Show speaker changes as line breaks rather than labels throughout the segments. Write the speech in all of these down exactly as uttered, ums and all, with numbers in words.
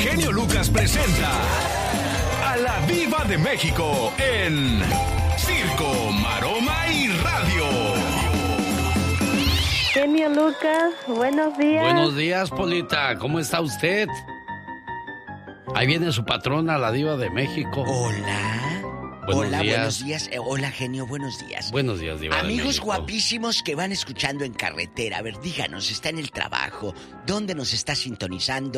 genio Lucas presenta a la Diva de México en Circo, Maroma y Radio.
Genio Lucas, buenos días.
Buenos días, Polita. ¿Cómo está usted? Ahí viene su patrona, la Diva de México.
Hola.
Buenos
Hola,
días.
buenos días. Eh, hola, genio, buenos días.
Buenos días, Diva de
Amigos
México.
guapísimos que van escuchando en carretera. A ver, díganos, ¿está en el trabajo? ¿Dónde nos está sintonizando?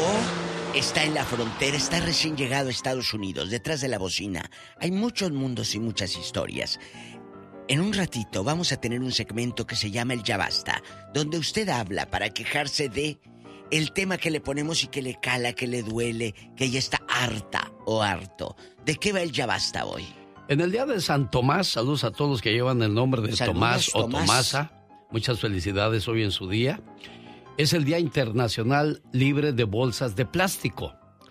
¿O está en la frontera? ¿Está recién llegado a Estados Unidos, detrás de la bocina? Hay muchos mundos y muchas historias. En un ratito vamos a tener un segmento que se llama El Ya Basta, donde usted habla para quejarse de el tema que le ponemos y que le cala, que le duele, que ya está harta o harto. ¿De qué va el Ya Basta hoy?
En el día de San Tomás, saludos a todos los que llevan el nombre de
Saludos,
Tomás o
Tomás.
Tomasa. Muchas felicidades hoy en su día. Es el Día Internacional Libre de Bolsas de Plástico.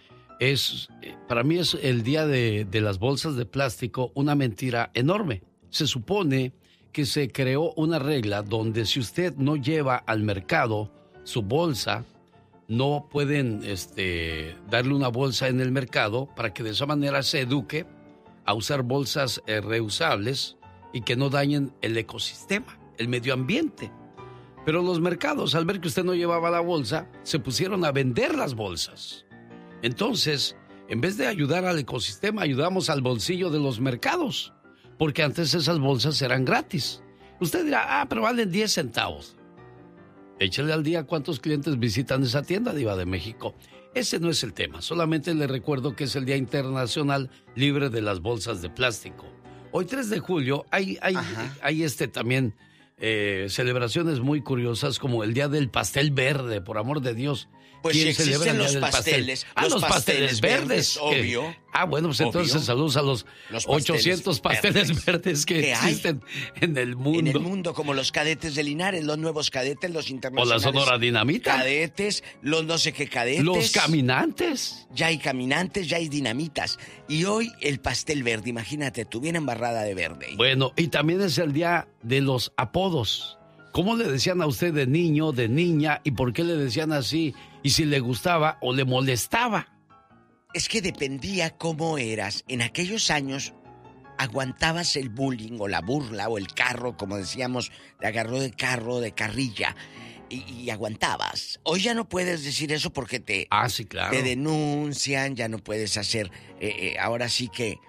Es, para mí es el día de, de las bolsas de plástico una mentira enorme. Se supone que se creó una regla donde si usted no lleva al mercado su bolsa, no pueden este, darle una bolsa en el mercado para que de esa manera se eduque a usar bolsas eh, reusables y que no dañen el ecosistema, el medio ambiente. Pero los mercados, al ver que usted no llevaba la bolsa, se pusieron a vender las bolsas. Entonces, en vez de ayudar al ecosistema, ayudamos al bolsillo de los mercados, porque antes esas bolsas eran gratis. Usted dirá, ah, pero valen diez centavos. Échale al día cuántos clientes visitan esa tienda, Diva de México. Ese no es el tema, solamente le recuerdo que es el Día Internacional Libre de las Bolsas de Plástico. Hoy tres de julio hay, hay, hay este también eh, celebraciones muy curiosas como el Día del Pastel Verde, por amor de Dios.
Pues
¿Quién
si
celebra
existen
el Día
los
del
pasteles,
pastel? Ah,
los
los pasteles,
pasteles
verdes.
verdes,
que-
obvio.
Ah, bueno, pues entonces
Obvio.
saludos a los,
Los pasteles
ochocientos pasteles verdes,
verdes
que
que hay
existen en el mundo.
En el mundo, como los cadetes de Linares, los nuevos cadetes, los
O
internacionales.
la Sonora Dinamita.
Cadetes, los no sé qué cadetes.
Los caminantes.
Ya hay caminantes, ya hay dinamitas. Y hoy el pastel verde, imagínate, tú bien embarrada de verde.
Bueno, y también es el día de los apodos. ¿Cómo le decían a usted de niño, de niña, y por qué le decían así? Y si le gustaba o le molestaba.
Es que dependía cómo eras. En aquellos años aguantabas el bullying o la burla o el carro, como decíamos, te agarró de carro, de carrilla, y, y aguantabas. Hoy ya no puedes decir eso porque te,
Ah, sí, claro.
te denuncian, ya no puedes hacer, eh, eh, ahora sí que eh,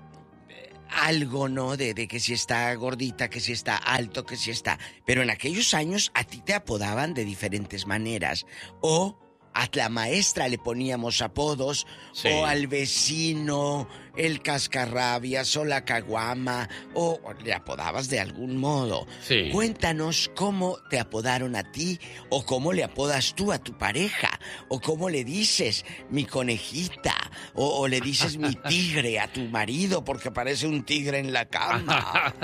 algo, ¿no? De, de que si está gordita, que si está alto, que si está... Pero en aquellos años a ti te apodaban de diferentes maneras. O a la maestra le poníamos apodos,
Sí.
o al vecino, el cascarrabias, o la caguama, o le apodabas de algún modo.
Sí.
Cuéntanos cómo te apodaron a ti, o cómo le apodas tú a tu pareja, o cómo le dices mi conejita, o, o le dices mi tigre a tu marido porque parece un tigre en la cama.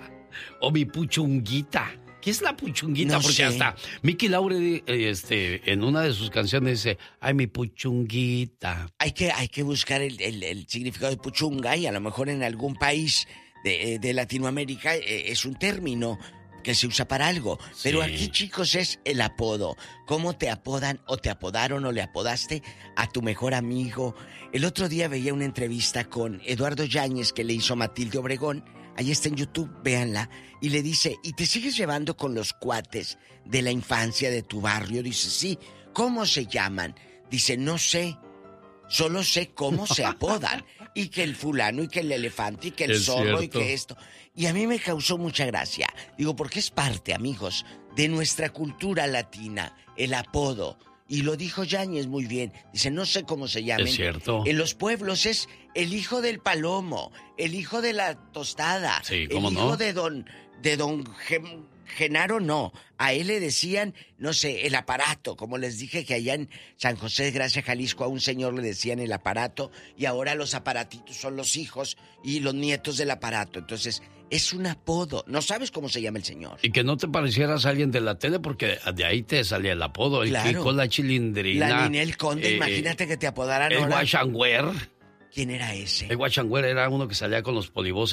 O mi puchunguita. ¿Qué es la puchunguita?
No
Porque
sé.
hasta Mickey Laure, eh, este, en una de sus canciones dice, ay, mi puchunguita.
Hay que, hay que buscar el, el- el significado de puchunga, y a lo mejor en algún país de, de Latinoamérica eh, es un término que se usa para algo. Pero
Sí.
aquí, chicos, es el apodo. ¿Cómo te apodan o te apodaron o le apodaste a tu mejor amigo? El otro día veía una entrevista con Eduardo Yáñez que le hizo Matilde Obregón. Ahí está en YouTube, véanla. Y le dice, ¿y te sigues llevando con los cuates de la infancia de tu barrio? Dice, sí. ¿Cómo se llaman? Dice, no sé. Solo sé cómo se apodan. Y que el fulano, y que el elefante, y que el
Es
zorro, y
cierto.
que esto. Y a mí me causó mucha gracia. Digo, porque es parte, amigos, de nuestra cultura latina, el apodo. Y lo dijo Yáñez muy bien. Dice, no sé cómo se llamen.
Es cierto.
En los pueblos es el hijo del palomo, el hijo de la tostada,
Sí,
el
¿cómo
hijo
no?
de don, de don Gem- Genaro, no. A él le decían, no sé, el aparato. Como les dije que allá en San José de Gracia, Jalisco, a un señor le decían el aparato, y ahora los aparatitos son los hijos y los nietos del aparato. Entonces, es un apodo. No sabes cómo se llama el señor.
Y que no te parecieras a alguien de la tele porque de ahí te salía el apodo. El
Claro.
Kiko, la Chilindrina.
La Ninel Conde,
eh,
imagínate que te apodaran
El
ahora.
Guachangüer.
¿Quién era ese?
El Guachangüer era uno que salía con los polivoces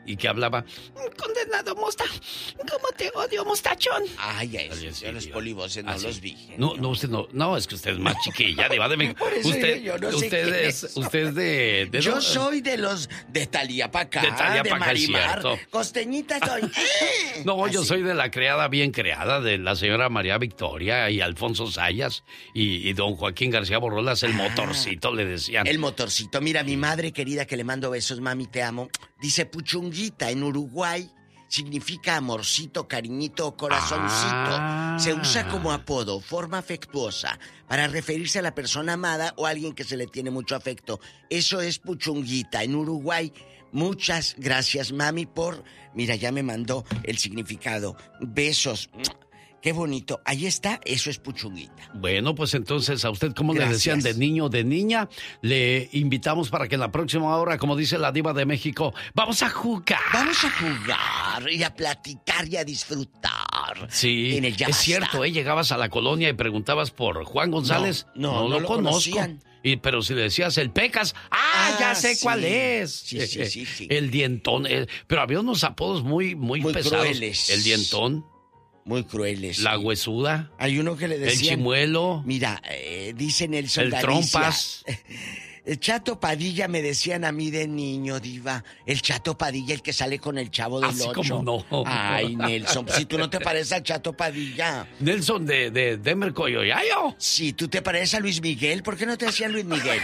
y que hablaba, condenado mosta, ¿cómo te odio, mostachón?
Ay, eso, sí, yo los polivoces no los vi.
No, no, usted no, no, es que usted es más chiquilla, Diva de México.
Por eso
usted,
yo no sé
usted es, es usted es de, de
Yo
no,
soy de los de Talía Pacá,
de, Talía
de
Pacá,
Marimar,
cierto.
Costeñita soy.
No,
Así.
yo soy de la criada bien creada, de la señora María Victoria y Alfonso Sayas y, y don Joaquín García Borrolas, el
Ah,
motorcito le decían.
El motorcito. Mira, mi madre querida que le mando besos, mami, te amo. Dice puchunguita en Uruguay. Significa amorcito, cariñito o corazoncito.
Ah.
Se usa como apodo, forma afectuosa, para referirse a la persona amada o a alguien que se le tiene mucho afecto. Eso es puchunguita en Uruguay. Muchas gracias, mami, por... Mira, ya me mandó el significado. Besos. Qué bonito. Ahí está, eso es puchunguita.
Bueno, pues entonces a usted, como le
Gracias.
decían de niño o de niña, le invitamos para que en la próxima hora, como dice la Diva de México, vamos a jugar.
Vamos a jugar y a platicar y a disfrutar.
Sí,
En el Ya
es
Basta.
cierto, ¿eh? Llegabas a la colonia y preguntabas por Juan González.
No, no, no
lo
lo
conozco.
conocían.
Y, pero si le decías el Pecas, ¡ah,
Ah,
ya sé
sí.
cuál es!
Sí, sí, sí, sí.
El dientón. eh, pero había unos apodos muy, muy,
Muy
pesados.
crueles.
El dientón,
Muy crueles.
la huesuda,
Hay uno que le
el
decían...
chimuelo,
Mira, eh, dice Nelson
el
Galicia.
trompas.
El Chato Padilla me decían a mí de niño, diva. El Chato Padilla, el que sale con el Chavo del
Así
Ocho.
como no.
Ay, Nelson, pues, si tú no te pareces al Chato Padilla.
Nelson de, de Denver Coyoyayo.
Si tú te pareces a Luis Miguel, ¿por qué no te decían Luis Miguel?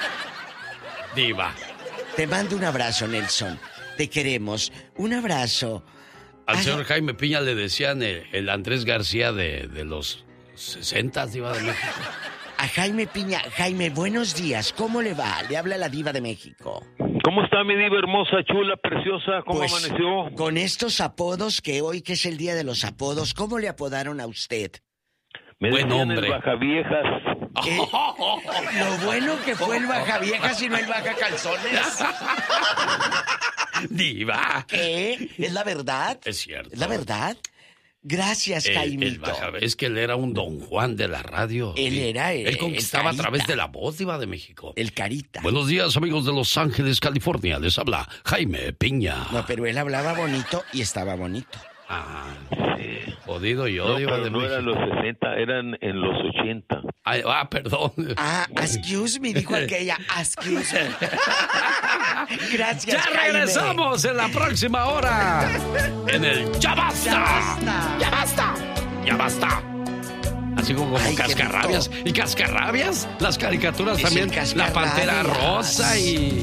Diva.
Te mando un abrazo, Nelson. Te queremos. Un abrazo.
Al
Ay,
señor Jaime Piña le decían el, el Andrés García de, de los sesentas, Diva de México.
A Jaime Piña. Jaime, buenos días. ¿Cómo le va? Le habla la Diva de México.
¿Cómo está mi diva hermosa, chula, preciosa? ¿Cómo
Pues,
amaneció?
con estos apodos que hoy, que es el día de los apodos, ¿cómo le apodaron a usted?
Me
buen
decían
hombre.
el Bajaviejas.
¿Qué? Lo bueno que fue el baja vieja, si no el baja calzones.
Diva.
¿Qué? ¿Es la verdad?
Es cierto.
¿Es la verdad? Gracias,
El,
Jaimito.
el baja- es que él era un Don Juan de la radio.
Él
Sí.
era el-
Él conquistaba
el
a través
carita.
de la voz, Diva de México.
El carita.
Buenos días, amigos de Los Ángeles, California. Les habla Jaime Piña.
No, pero él hablaba bonito y estaba bonito.
Ah,
Sí.
jodido yo,
No,
Diva
pero
de
no eran
México.
los sesenta, eran en los ochenta.
Ay, ah, perdón.
Ah, excuse me, dijo aquella. Excuse me. Gracias,
¡Ya
Jaime.
regresamos en la próxima hora! En el ¡Ya basta!
¡Ya basta!
¡Ya basta! ¡Ya basta! Así como, como
Ay, qué
cascarrabias.
rico.
¿Y cascarrabias? Las caricaturas
Es el
también. La Pantera
cascarrabias.
Rosa y...